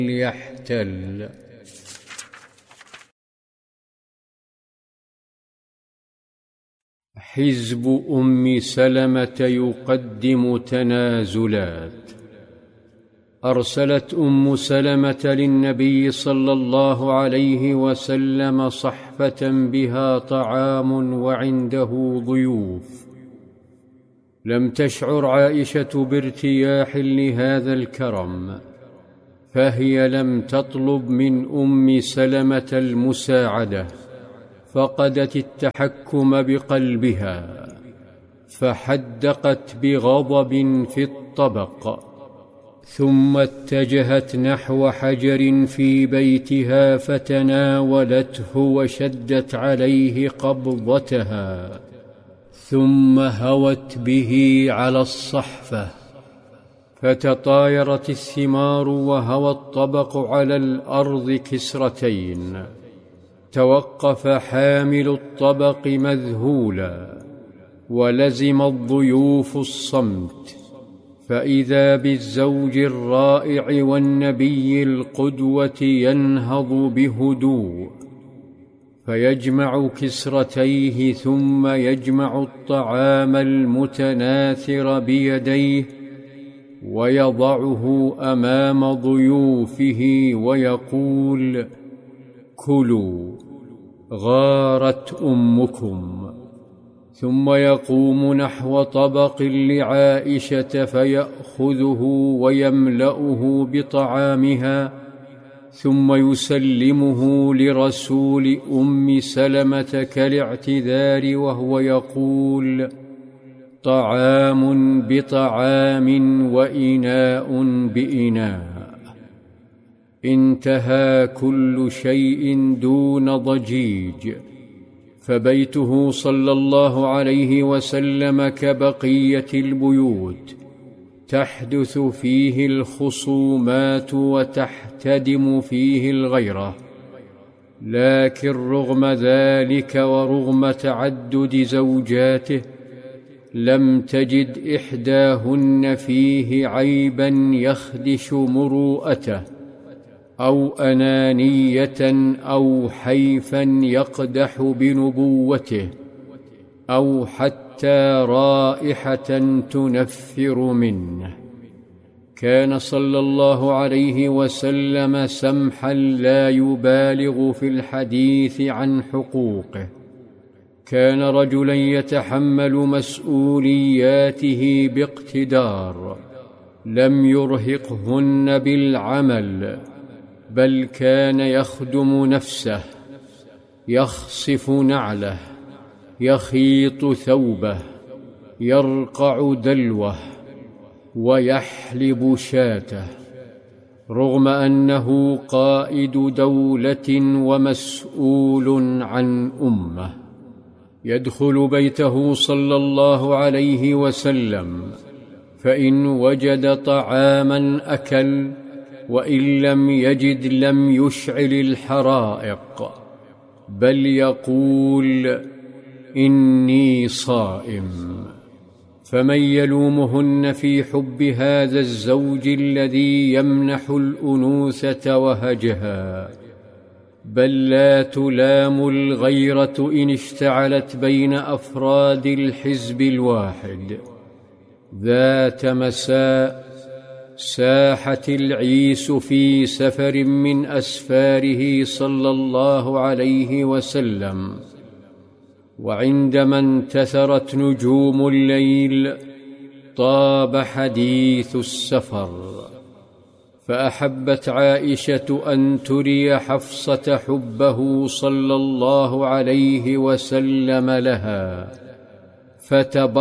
يحتل. حزب أم سلمة يقدم تنازلات. أرسلت أم سلمة للنبي صلى الله عليه وسلم صحفة بها طعام وعنده ضيوف. لم تشعر عائشة بارتياح لهذا الكرم، فهي لم تطلب من أم سلمة المساعدة، فقدت التحكم بقلبها، فحدقت بغضب في الطبق، ثم اتجهت نحو حجر في بيتها فتناولته وشدت عليه قبضتها، ثم هوت به على الصحفة، فتطايرت الثمار وهوى الطبق على الأرض كسرتين. توقف حامل الطبق مذهولا، ولزم الضيوف الصمت، فإذا بالزوج الرائع والنبي القدوة ينهض بهدوء، فيجمع كسرتيه، ثم يجمع الطعام المتناثر بيديه ويضعه أمام ضيوفه ويقول: كلوا، غارت أمكم. ثم يقوم نحو طبق لعائشة فيأخذه ويملأه بطعامها، ثم يسلمه لرسول أم سلمة كالاعتذار، وهو يقول: طعام بطعام وإناء بإناء. انتهى كل شيء دون ضجيج، فبيته صلى الله عليه وسلم كبقية البيوت، تحدث فيه الخصومات وتحتدم فيه الغيرة، لكن رغم ذلك ورغم تعدد زوجاته لم تجد إحداهن فيه عيبا يخدش مروءته، أو أنانية أو حيفا يقدح بنبوته، أو حتى رائحة تنفر منه. كان صلى الله عليه وسلم سمحا لا يبالغ في الحديث عن حقوقه. كان رجلا يتحمل مسؤولياته باقتدار، لم يرهقهن بالعمل، بل كان يخدم نفسه، يخصف نعله، يخيط ثوبه، يرقع دلوه، ويحلب شاته، رغم أنه قائد دولة ومسؤول عن أمة. يدخل بيته صلى الله عليه وسلم، فإن وجد طعاما أكل، وإن لم يجد لم يشعل الحرائق، بل يقول: إني صائم. فمن يلومهن في حب هذا الزوج الذي يمنح الأنوثة وهجها؟ بل لا تلام الغيرة إن اشتعلت بين أفراد الحزب الواحد. ذات مساء ساحت العيس في سفر من أسفاره صلى الله عليه وسلم، وعندما انتثرت نجوم الليل طاب حديث السفر، فأحبت عائشة أن تري حفصة حبه صلى الله عليه وسلم لها،